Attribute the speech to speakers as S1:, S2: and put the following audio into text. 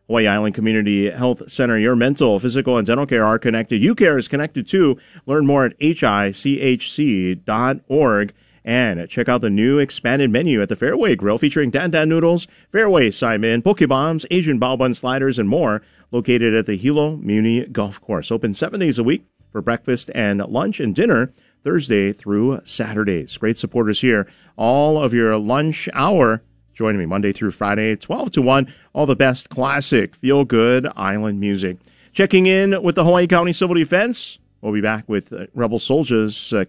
S1: Hawaii Island Community Health Center. Your mental, physical, and dental care are connected. UCare is connected too. Learn more at hichc.org. And check out the new expanded menu at the Fairway Grill featuring Dan Dan Noodles, Fairway Simon, Poke Bombs, Asian Bao Bun Sliders, and more. Located at the Hilo Muni Golf Course. Open 7 days a week for breakfast and lunch and dinner, Thursday through Saturdays. Great supporters here. All of your lunch hour. Joining me Monday through Friday, 12 to 1. All the best classic, feel-good island music. Checking in with the Hawaii County Civil Defense. We'll be back with Rebel Soldiers